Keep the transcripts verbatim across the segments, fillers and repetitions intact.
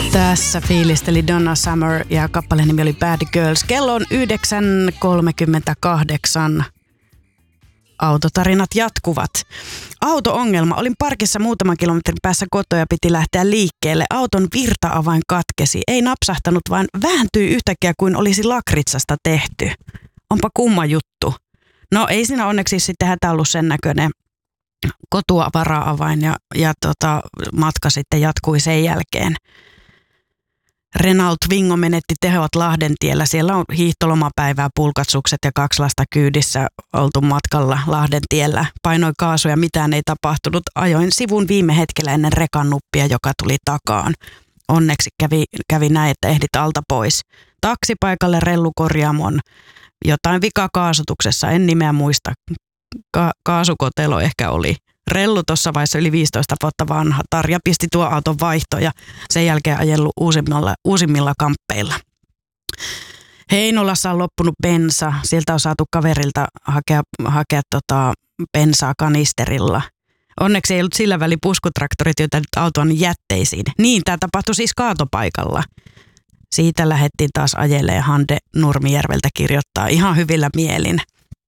Tässä fiilisteli Donna Summer ja kappaleen nimi oli Bad Girls. Kello on yhdeksän kolmekymmentäkahdeksan. Autotarinat jatkuvat. Auto-ongelma. Olin parkissa muutaman kilometrin päässä kotoa ja piti lähteä liikkeelle. Auton virta-avain katkesi. Ei napsahtanut, vaan vääntyi yhtäkkiä kuin olisi lakritsasta tehty. Onpa kumma juttu. No ei siinä onneksi sitten hätä ollut sen näköinen. Kotua vara-avain ja, ja tota, matka sitten jatkui sen jälkeen. Renault Twingo menetti tehot Lahdentiellä. Siellä on hiihtolomapäivää, pulkatsukset ja kaksi lasta kyydissä oltu matkalla Lahdentiellä. Painoin kaasuja, mitään ei tapahtunut. Ajoin sivun viime hetkellä ennen rekan nuppia, joka tuli takaan. Onneksi kävi, kävi näin, että ehdit alta pois. Taksipaikalle rellukorjaamon. Jotain vika kaasutuksessa, en nimeä muista. Ka- kaasukotelo ehkä oli. Rellu tuossa vaiheessa yli viisitoista vuotta vanha. Tarja pisti tuo auton vaihto ja sen jälkeen ajellut uusimmilla, uusimmilla kamppeilla. Heinolassa on loppunut bensa. Sieltä on saatu kaverilta hakea, hakea tota bensaa kanisterilla. Onneksi ei ollut sillä väli puskutraktorit, joita nyt auto on jätteisiin. Niin, tämä tapahtui siis kaatopaikalla. Siitä lähdettiin taas ajelemaan. Hande Nurmijärveltä kirjoittaa ihan hyvillä mielin.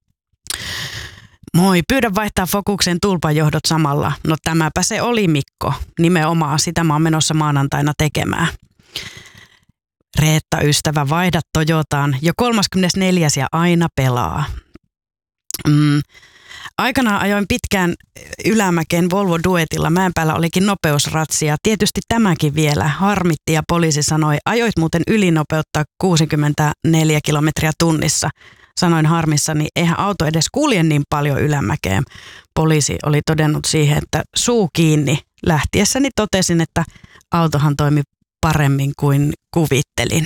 Moi, pyydän vaihtaa Fokuksen tulpajohdot samalla. No tämäpä se oli, Mikko. Nimenomaan sitä mä oon menossa maanantaina tekemään. Reetta, ystävä, vaihda Toyotaan. Jo kolmaskymmenesneljäs ja aina pelaa. Mm. Aikanaan ajoin pitkään ylämäkeen Volvo Duetilla. Mäenpäällä olikin nopeusratsia. Tietysti tämäkin vielä harmitti ja poliisi sanoi, ajoit muuten ylinopeutta kuusikymmentäneljä kilometriä tunnissa. Sanoin harmissani, eihän auto edes kulje niin paljon ylämäkeen. Poliisi oli todennut siihen, että suu kiinni. Lähtiessäni totesin, että autohan toimi paremmin kuin kuvittelin.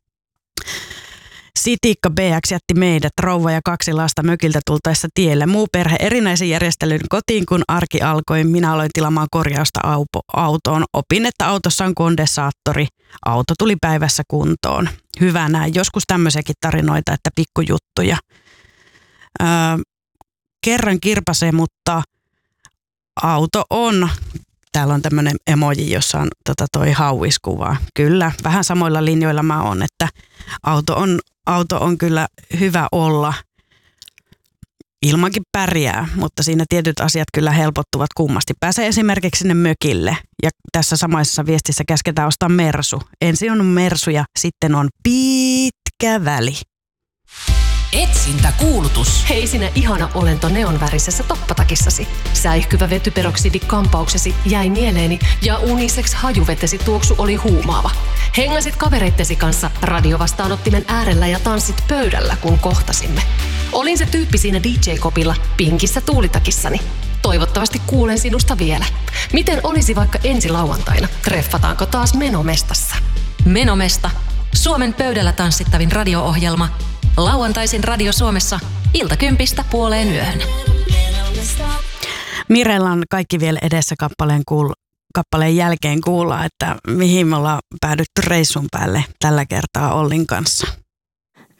Sitikka B X jätti meidät, rouva ja kaksi lasta mökiltä tultaessa tielle. Muu perhe erinäisen järjestelyn kotiin, kun arki alkoi. Minä aloin tilaamaan korjausta autoon. Opin, että autossa on kondensaattori. Auto tuli päivässä kuntoon. Hyvä näin. Joskus tämmöisiäkin tarinoita, että pikkujuttuja. Öö, kerran kirpasee, mutta auto on. Täällä on tämmöinen emoji, jossa on tota toi hauiskuva. Kyllä, vähän samoilla linjoilla mä oon, että auto on, auto on kyllä hyvä olla. Ilmankin pärjää, mutta siinä tietyt asiat kyllä helpottuvat kummasti. Pääsee esimerkiksi sinne mökille ja tässä samaisessa viestissä käsketään ostaa mersu. Ensin on mersu ja sitten on pitkä väli. Etsintäkuulutus. Hei sinä ihana olento neonvärisessä toppatakissasi. Säihkyvä vetyperoksidi-kampauksesi jäi mieleeni ja unisex hajuvetesi tuoksu oli huumaava. Hengasit kavereittesi kanssa radiovastaanottimen äärellä ja tanssit pöydällä, kun kohtasimme. Olin se tyyppi siinä D J-kopilla pinkissä tuulitakissani. Toivottavasti kuulen sinusta vielä. Miten olisi vaikka ensi lauantaina? Treffataanko taas Menomestassa? Menomesta. Suomen pöydällä tanssittavin radio-ohjelma. Lauantaisin Radio Suomessa iltakympistä puoleen yöhön. Mirellan Kaikki vielä edessä kappaleen, kuul- kappaleen jälkeen kuulla, että mihin me ollaan päädytty reissun päälle tällä kertaa Ollin kanssa.